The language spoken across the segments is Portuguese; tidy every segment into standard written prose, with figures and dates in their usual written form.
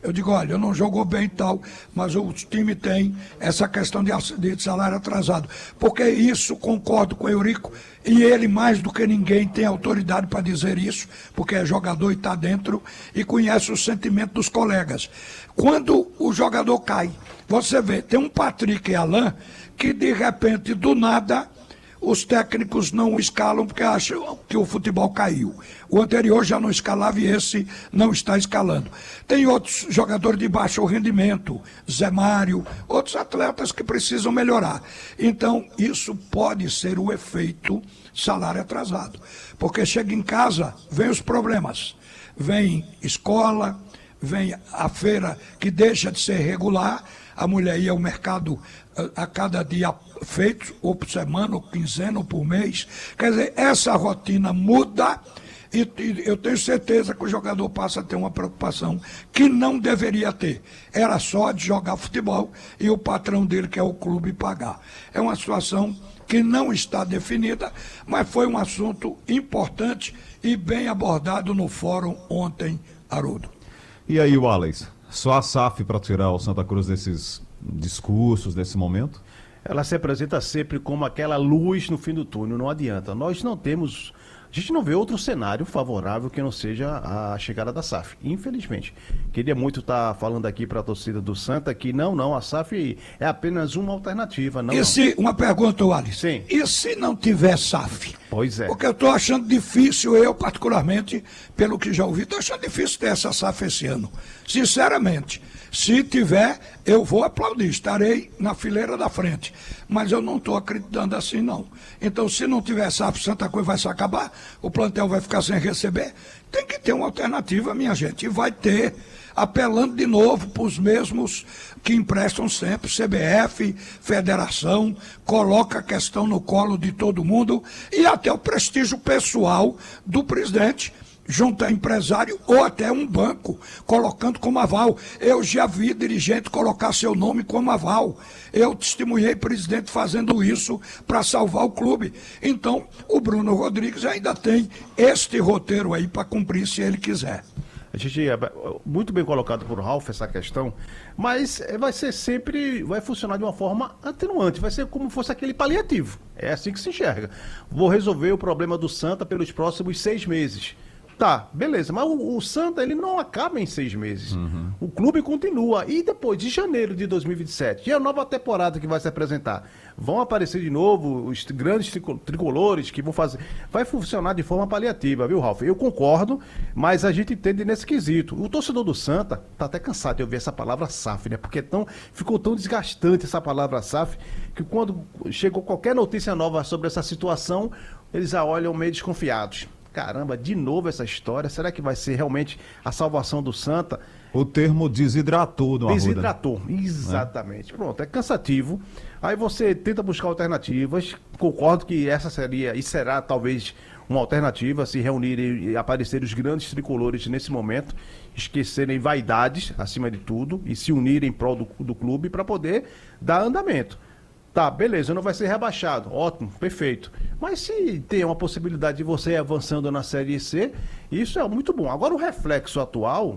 Eu digo, olha, não jogou bem e tal, mas o time tem essa questão de salário atrasado. Porque isso, concordo com o Eurico, e ele mais do que ninguém tem autoridade para dizer isso, porque é jogador e está dentro e conhece o sentimento dos colegas. Quando o jogador cai, você vê, tem um Patrick e Alain que de repente, do nada, os técnicos não o escalam porque acham que o futebol caiu. O anterior já não escalava e esse não está escalando. Tem outros jogadores de baixo rendimento, Zé Mário, outros atletas que precisam melhorar. Então, isso pode ser o efeito salário atrasado. Porque chega em casa, vem os problemas. Vem escola, vem a feira que deixa de ser regular, a mulher ia ao mercado a cada dia feito, ou por semana, ou quinzena, ou por mês. Quer dizer, essa rotina muda e eu tenho certeza que o jogador passa a ter uma preocupação que não deveria ter. Era só de jogar futebol e o patrão dele, que é o clube, pagar. É uma situação que não está definida, mas foi um assunto importante e bem abordado no fórum ontem, Haroldo. E aí, Wallace, só a SAF para tirar o Santa Cruz desses discursos, desse momento? Ela se apresenta sempre como aquela luz no fim do túnel, não adianta. Nós não temos, a gente não vê outro cenário favorável que não seja a chegada da SAF, infelizmente. Queria muito estar falando aqui para a torcida do Santa que não, a SAF é apenas uma alternativa. Uma pergunta, Wallace. Sim. E se não tiver SAF? Pois é. Porque eu estou achando difícil, eu particularmente, pelo que já ouvi, estou achando difícil ter essa SAF esse ano. Sinceramente. Se tiver, eu vou aplaudir, estarei na fileira da frente. Mas eu não estou acreditando assim, não. Então, se não tiver SAF, Santa Cruz vai se acabar, o plantel vai ficar sem receber. Tem que ter uma alternativa, minha gente. E vai ter, apelando de novo para os mesmos que emprestam sempre, CBF, Federação, coloca a questão no colo de todo mundo e até o prestígio pessoal do presidente, junto a empresário ou até um banco, colocando como aval. Eu já vi dirigente colocar seu nome como aval. Eu testemunhei presidente fazendo isso para salvar o clube. Então, o Bruno Rodrigues ainda tem este roteiro aí para cumprir se ele quiser. A gente, muito bem colocado por Ralf essa questão, mas vai ser sempre, vai funcionar de uma forma atenuante, vai ser como se fosse aquele paliativo. É assim que se enxerga. Vou resolver o problema do Santa pelos próximos 6 meses. Tá, beleza, mas o Santa ele não acaba em 6 meses. Uhum. O clube continua. E depois de janeiro de 2027, e a nova temporada que vai se apresentar, vão aparecer de novo os grandes tricolores que vão fazer. Vai funcionar de forma paliativa, viu, Ralf? Eu concordo, mas a gente entende nesse quesito. O torcedor do Santa tá até cansado de ouvir essa palavra SAF, né? Porque ficou tão desgastante essa palavra SAF que quando chegou qualquer notícia nova sobre essa situação, eles já olham meio desconfiados. Caramba, de novo essa história, será que vai ser realmente a salvação do Santa? O termo desidratou no Arruda. Desidratou, exatamente. Né? Pronto, é cansativo. Aí você tenta buscar alternativas, concordo que essa seria e será talvez uma alternativa, se reunirem e aparecerem os grandes tricolores nesse momento, esquecerem vaidades acima de tudo e se unirem em prol do clube para poder dar andamento. Tá, beleza, não vai ser rebaixado, ótimo, perfeito. Mas se tem uma possibilidade de você ir avançando na Série C, isso é muito bom. Agora o reflexo atual,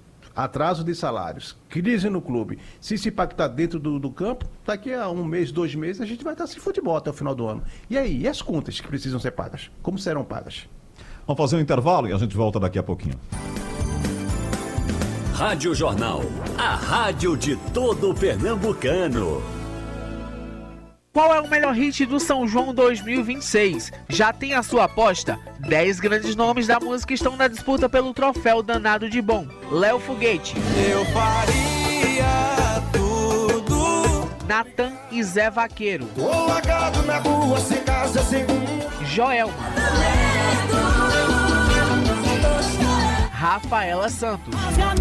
atraso de salários, crise no clube, se isso impactar dentro do campo, daqui a 1 mês, 2 meses, a gente vai estar sem futebol até o final do ano. E aí, e as contas que precisam ser pagas? Como serão pagas? Vamos fazer um intervalo e a gente volta daqui a pouquinho. Rádio Jornal, a rádio de todo pernambucano. Qual é o melhor hit do São João 2026? Já tem a sua aposta? 10 grandes nomes da música estão na disputa pelo troféu danado de bom. Léo Foguete, eu faria tudo, Natan e Zé Vaqueiro, tô largado na rua, sem casa, sem rumo, Joelma, Rafaela Santos,